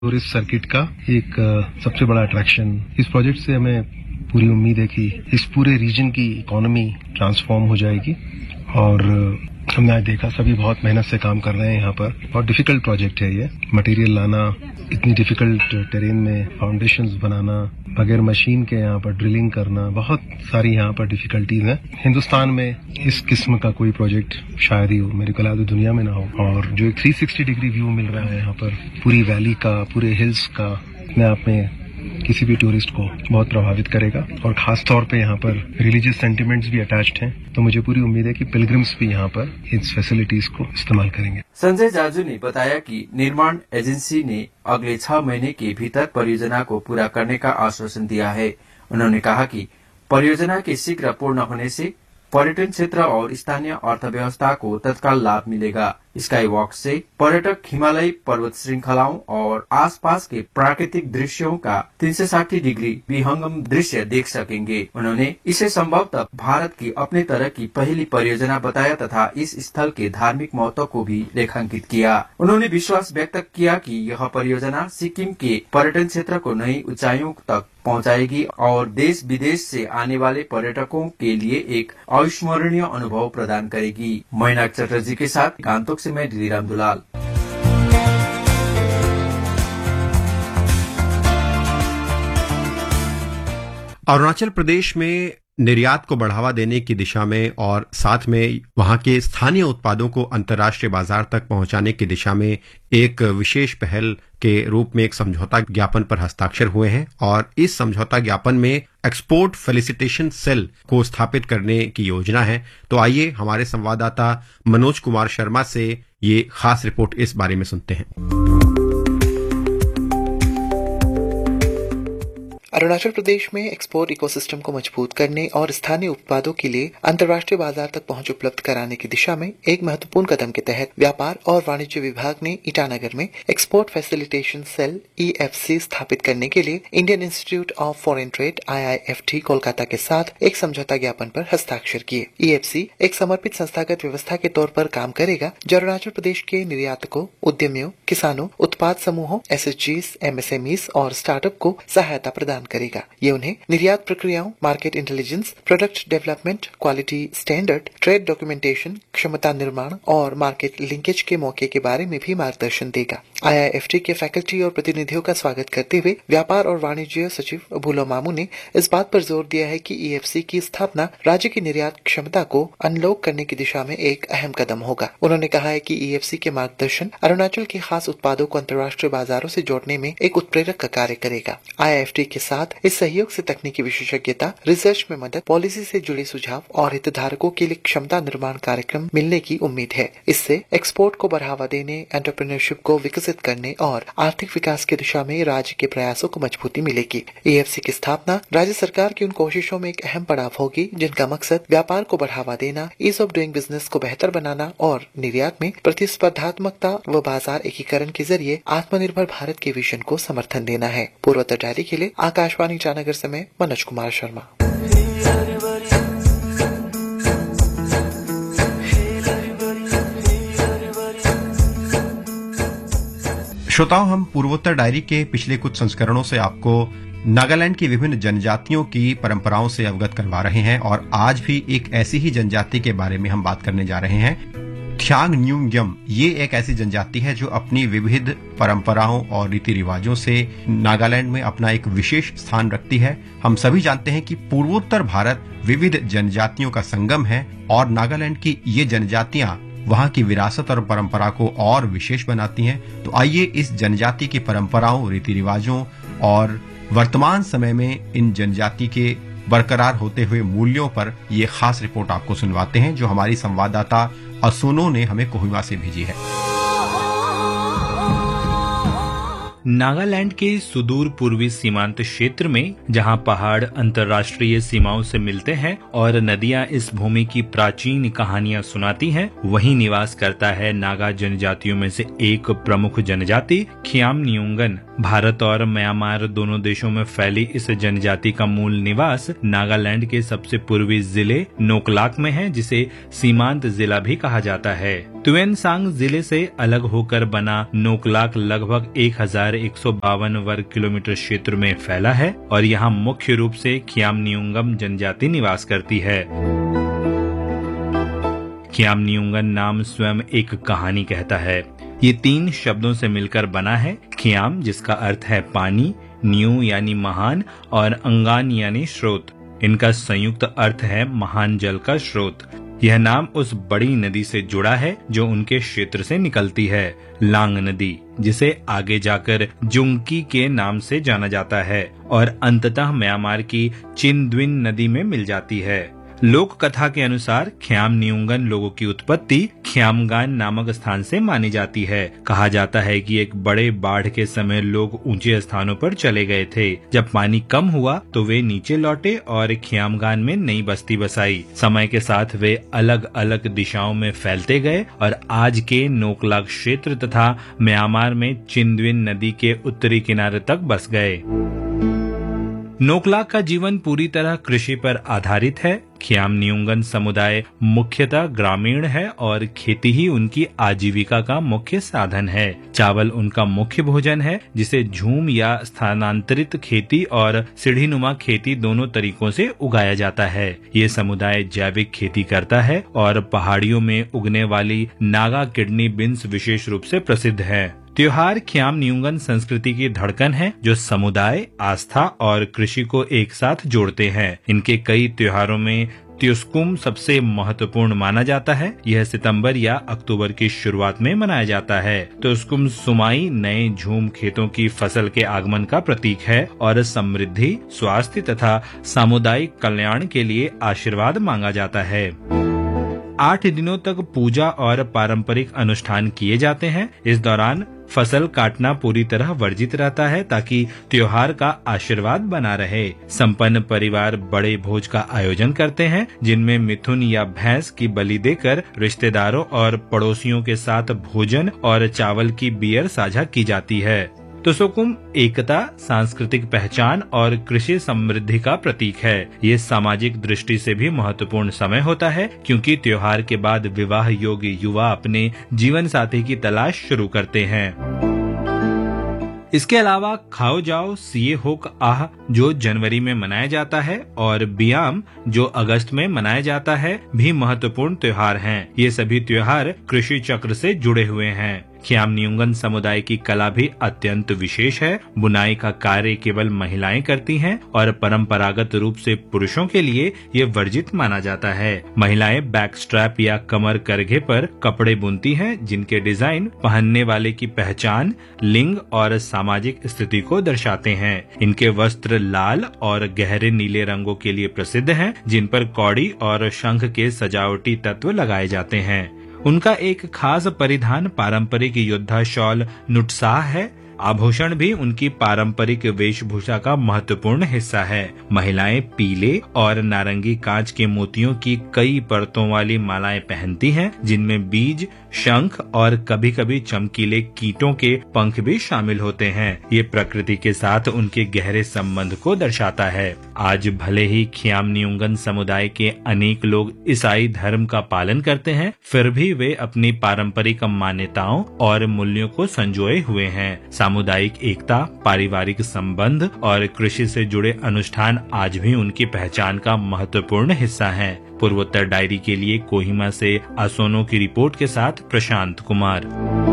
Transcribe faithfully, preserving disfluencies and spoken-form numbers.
Tourist circuit का एक सबसे बड़ा अट्रैक्शन। इस प्रोजेक्ट से हमें पूरी उम्मीद है कि इस पूरे रीजन की इकोनॉमी ट्रांसफॉर्म हो जाएगी और हमने आज देखा सभी बहुत मेहनत से काम कर रहे हैं यहाँ पर। बहुत डिफिकल्ट प्रोजेक्ट है ये, मटेरियल लाना, इतनी डिफिकल्ट टेरेन में फाउंडेशंस बनाना, बगैर मशीन के यहाँ पर ड्रिलिंग करना, बहुत सारी यहाँ पर डिफिकल्टीज हैं। हिंदुस्तान में इस किस्म का कोई प्रोजेक्ट शायद ही हो, मेरे ख्याल से दुनिया में ना हो। और जो एक थ्री सिक्सटी डिग्री व्यू मिल रहा है यहाँ पर पूरी वैली का, पूरे हिल्स का, अपने आप में किसी भी टूरिस्ट को बहुत प्रभावित करेगा। और खास तौर पे यहाँ पर रिलीजियस सेंटिमेंट्स भी अटैच्ड हैं, तो मुझे पूरी उम्मीद है कि पिलग्रिम्स भी यहाँ पर इस फैसिलिटीज को इस्तेमाल करेंगे। संजय जाजू ने बताया कि निर्माण एजेंसी ने अगले छह महीने के भीतर परियोजना को पूरा करने का आश्वासन दिया है। उन्होंने कहा कि परियोजना के शीघ्र पूर्ण होने से पर्यटन क्षेत्र और स्थानीय अर्थव्यवस्था को तत्काल लाभ मिलेगा। स्काई वॉक से पर्यटक हिमालयी पर्वत श्रृंखलाओं और आसपास के प्राकृतिक दृश्यों का तीन सौ साठ डिग्री विहंगम दृश्य देख सकेंगे। उन्होंने इसे संभवतः भारत की अपने तरह की पहली परियोजना बताया तथा इस स्थल के धार्मिक महत्व को भी रेखांकित किया। उन्होंने विश्वास व्यक्त किया कि यह परियोजना सिक्किम के पर्यटन क्षेत्र को नई ऊंचाइयों तक पहुंचाएगी और देश विदेश से आने वाले पर्यटकों के लिए एक अविस्मरणीय अनुभव प्रदान करेगी। मैनाक चटर्जी के साथ गांतोक से मैं दीदीराम दुलाल। अरुणाचल प्रदेश में निर्यात को बढ़ावा देने की दिशा में और साथ में वहां के स्थानीय उत्पादों को अंतर्राष्ट्रीय बाजार तक पहुंचाने की दिशा में एक विशेष पहल के रूप में एक समझौता ज्ञापन पर हस्ताक्षर हुए हैं और इस समझौता ज्ञापन में एक्सपोर्ट फेलिसिटेशन सेल को स्थापित करने की योजना है। तो आइए हमारे संवाददाता मनोज कुमार शर्मा से ये खास रिपोर्ट इस बारे में सुनते हैं। अरुणाचल प्रदेश में एक्सपोर्ट इकोसिस्टम को मजबूत करने और स्थानीय उत्पादों के लिए अंतर्राष्ट्रीय बाजार तक पहुंच उपलब्ध कराने की दिशा में एक महत्वपूर्ण कदम के तहत व्यापार और वाणिज्य विभाग ने ईटानगर में export facilitation cell E F C स्थापित करने के लिए Indian institute of foreign trade I I F T Kolkata के साथ एक समझौता ज्ञापन पर हस्ताक्षर किए। ई एफ सी एक समर्पित संस्थागत व्यवस्था के तौर पर काम करेगा जो अरुणाचल प्रदेश के निर्यातकों, उद्यमियों, किसानों, उत्पाद समूहों, S H जीज, M S M Es और स्टार्टअप को सहायता प्रदान करेगा। ये उन्हें निर्यात प्रक्रियाओं, market intelligence, product development, quality standard, trade documentation, क्षमता निर्माण और मार्केट लिंकेज के मौके के बारे में भी मार्गदर्शन देगा। आई आई एफ टी के फैकल्टी और प्रतिनिधियों का स्वागत करते हुए व्यापार और वाणिज्य सचिव भूलो मामू ने इस बात पर जोर दिया है कि ई एफ सी की स्थापना राज्य की निर्यात क्षमता को अनलॉक करने की दिशा में एक अहम कदम होगा। उन्होंने कहा है कि ई एफ सी के मार्गदर्शन अरुणाचल के खास उत्पादों को अंतर्राष्ट्रीय बाजारों से जोड़ने में एक उत्प्रेरक का कार्य करेगा। आई आई एफ टी के साथ इस सहयोग से तकनीकी विशेषज्ञता, रिसर्च में मदद, पॉलिसी से जुड़े सुझाव और हितधारकों के लिए क्षमता निर्माण कार्यक्रम मिलने की उम्मीद है। इससे एक्सपोर्ट को बढ़ावा देने, एंटरप्रेन्योरशिप को विकसित करने और आर्थिक विकास की दिशा में राज्य के प्रयासों को मजबूती मिलेगी। ई एफ सी की स्थापना राज्य सरकार की उन कोशिशों में एक अहम पड़ाव होगी जिनका मकसद व्यापार को बढ़ावा देना, ईज ऑफ डूइंग बिजनेस को बेहतर बनाना और निर्यात में प्रतिस्पर्धात्मकता व बाजार एकीकरण के जरिए आत्मनिर्भर भारत के विजन को समर्थन देना है। पूर्वोत्तर डायरी के लिए आकाशवाणी ईटानगर से मैं मनोज कुमार शर्मा। श्रोताओं, हम पूर्वोत्तर डायरी के पिछले कुछ संस्करणों से आपको नागालैंड की विभिन्न जनजातियों की परंपराओं से अवगत करवा रहे हैं और आज भी एक ऐसी ही जनजाति के बारे में हम बात करने जा रहे हैं। थ्यांग न्यूंगयम ये एक ऐसी जनजाति है जो अपनी विविध परंपराओं और रीति रिवाजों से नागालैंड में अपना एक विशेष स्थान रखती है। हम सभी जानते हैं कि पूर्वोत्तर भारत विविध जनजातियों का संगम है और नागालैंड की ये जनजातियां वहां की विरासत और परंपरा को और विशेष बनाती हैं। तो आइए इस जनजाति की परंपराओं, रीति रिवाजों और वर्तमान समय में इन जनजाति के बरकरार होते हुए मूल्यों पर ये खास रिपोर्ट आपको सुनवाते हैं जो हमारी संवाददाता असुनो ने हमें कोहिमा से भेजी है। नागालैंड के सुदूर पूर्वी सीमांत क्षेत्र में जहां पहाड़ अंतर्राष्ट्रीय सीमाओं से मिलते हैं और नदियां इस भूमि की प्राचीन कहानियां सुनाती हैं, वहीं निवास करता है नागा जनजातियों में से एक प्रमुख जनजाति खियामनियुंगन। भारत और म्यांमार दोनों देशों में फैली इस जनजाति का मूल निवास नागालैंड के सबसे पूर्वी जिले नोकलाक में है, जिसे सीमांत जिला भी कहा जाता है। तुएनसांग जिले से अलग होकर बना नोकलाक लगभग एक हजार एक सौ बावन वर्ग किलोमीटर क्षेत्र में फैला है और यहाँ मुख्य रूप से खियामनिउंगन जनजाति निवास करती है। खियामनिउंगन नाम स्वयं एक कहानी कहता है। ये तीन शब्दों से मिलकर बना है। खियाम जिसका अर्थ है पानी, न्यू यानी महान और अंगान यानी स्रोत। इनका संयुक्त अर्थ है महान जल का स्रोत। यह नाम उस बड़ी नदी से जुड़ा है जो उनके क्षेत्र से निकलती है, लांग नदी, जिसे आगे जाकर जुंगकी के नाम से जाना जाता है और अंततः म्यांमार की चिनद्विन नदी में मिल जाती है। लोक कथा के अनुसार खियामनिउंगन लोगों की उत्पत्ति खियामगान नामक स्थान से मानी जाती है। कहा जाता है कि एक बड़े बाढ़ के समय लोग ऊंचे स्थानों पर चले गए थे। जब पानी कम हुआ तो वे नीचे लौटे और खियामगान में नई बस्ती बसाई। समय के साथ वे अलग अलग दिशाओं में फैलते गए और आज के नोकलाक क्षेत्र तथा म्यांमार में चिनद्विन नदी के उत्तरी किनारे तक बस गए। नोकलाक का जीवन पूरी तरह कृषि पर आधारित है। खियामनिउंगन समुदाय मुख्यतः ग्रामीण है और खेती ही उनकी आजीविका का मुख्य साधन है। चावल उनका मुख्य भोजन है, जिसे झूम या स्थानांतरित खेती और सीढ़ीनुमा खेती दोनों तरीकों से उगाया जाता है। ये समुदाय जैविक खेती करता है और पहाड़ियों में उगने वाली नागा किडनी बीन्स विशेष रूप से प्रसिद्ध है। त्योहार खियामनिउंगन संस्कृति की धड़कन है जो समुदाय, आस्था और कृषि को एक साथ जोड़ते हैं। इनके कई त्योहारों में त्योस्कुम सबसे महत्वपूर्ण माना जाता है। यह सितंबर या अक्टूबर की शुरुआत में मनाया जाता है। त्योस्कुम सुमाई नए झूम खेतों की फसल के आगमन का प्रतीक है और समृद्धि, स्वास्थ्य तथा सामुदायिक कल्याण के लिए आशीर्वाद मांगा जाता है। आठ दिनों तक पूजा और पारंपरिक अनुष्ठान किए जाते हैं। इस दौरान फसल काटना पूरी तरह वर्जित रहता है ताकि त्योहार का आशीर्वाद बना रहे। संपन्न परिवार बड़े भोज का आयोजन करते हैं, जिनमें मिथुन या भैंस की बलि देकर रिश्तेदारों और पड़ोसियों के साथ भोजन और चावल की बियर साझा की जाती है। त्योस्कुम एकता, सांस्कृतिक पहचान और कृषि समृद्धि का प्रतीक है। ये सामाजिक दृष्टि से भी महत्वपूर्ण समय होता है क्योंकि त्योहार के बाद विवाह योग्य युवा अपने जीवन साथी की तलाश शुरू करते हैं। इसके अलावा खाओ जाओ सिए होक आह जो जनवरी में मनाया जाता है और बियाम जो अगस्त में मनाया जाता है भी महत्वपूर्ण त्योहार हैं। ये सभी त्योहार कृषि चक्र से जुड़े हुए हैं। खियामनिउंगन समुदाय की कला भी अत्यंत विशेष है। बुनाई का कार्य केवल महिलाएं करती हैं और परंपरागत रूप से पुरुषों के लिए ये वर्जित माना जाता है। महिलाएं बैक स्ट्रैप या कमर करघे पर कपड़े बुनती हैं, जिनके डिजाइन पहनने वाले की पहचान, लिंग और सामाजिक स्थिति को दर्शाते हैं। इनके वस्त्र लाल और गहरे नीले रंगों के लिए प्रसिद्ध हैं, जिन पर कौड़ी और शंख के सजावटी तत्व लगाए जाते हैं। उनका एक खास परिधान पारंपरिक योद्धा शॉल नुटसाह है। आभूषण भी उनकी पारंपरिक वेशभूषा का महत्वपूर्ण हिस्सा है। महिलाएं पीले और नारंगी कांच के मोतियों की कई परतों वाली मालाएं पहनती हैं, जिनमें बीज, शंख और कभी कभी चमकीले कीटों के पंख भी शामिल होते हैं। ये प्रकृति के साथ उनके गहरे संबंध को दर्शाता है। आज भले ही खियामनिउंगन समुदाय के अनेक लोग ईसाई धर्म का पालन करते हैं, फिर भी वे अपनी पारंपरिक मान्यताओं और मूल्यों को संजोए हुए हैं। सामुदायिक एकता, पारिवारिक संबंध और कृषि से जुड़े अनुष्ठान आज भी उनकी पहचान का महत्वपूर्ण हिस्सा हैं। पूर्वोत्तर डायरी के लिए कोहिमा से आसोनो की रिपोर्ट के साथ प्रशांत कुमार।